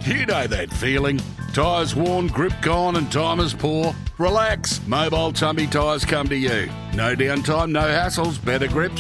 You know that feeling. Tyres worn, grip gone and time is poor? Relax. Mobile Tumby Tyres come to you. No downtime, no hassles, better grips,